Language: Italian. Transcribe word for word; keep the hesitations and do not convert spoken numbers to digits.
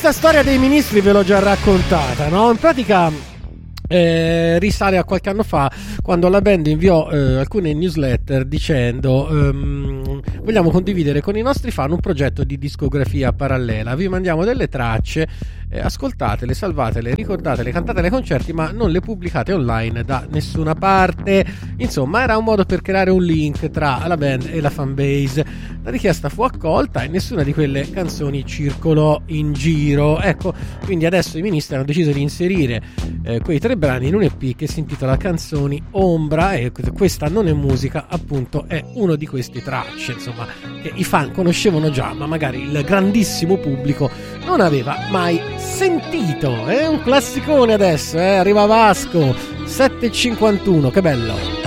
questa storia dei ministri ve l'ho già raccontata, no? In pratica Eh, risale a qualche anno fa, quando la band inviò eh, alcune newsletter dicendo ehm, vogliamo condividere con i nostri fan un progetto di discografia parallela, vi mandiamo delle tracce, eh, ascoltatele, salvatele, ricordatele, cantatele ai concerti, ma non le pubblicate online da nessuna parte. Insomma, era un modo per creare un link tra la band e la fanbase. La richiesta fu accolta e nessuna di quelle canzoni circolò in giro. Ecco, quindi adesso i ministri hanno deciso di inserire eh, quei tre brani in un E P che si intitola Canzoni Ombra, e questa non è musica, appunto è uno di questi tracce, insomma, che i fan conoscevano già, ma magari il grandissimo pubblico non aveva mai sentito. È un classicone adesso, eh? Arriva Vasco, sette e cinquantuno, che bello.